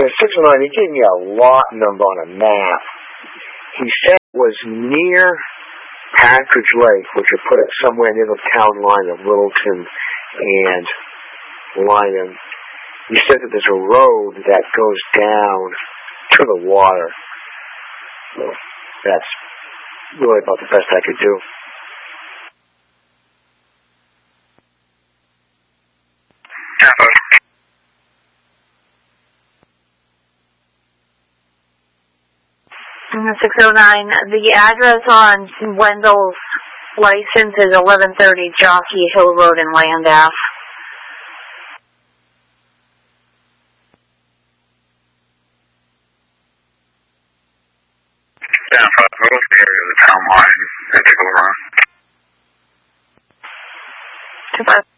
the 609, he gave me a lot number on a map. He said it was near Packard's Lake, which would put it somewhere near the town line of Littleton and Lyman. He said that there's a road that goes down to the water. So that's really about the best I could do. And the 609, the address on Wendell's license is 1130 Jockey Hill Road in Landaff. Yeah, from the middle area of the town line, I took over. 25.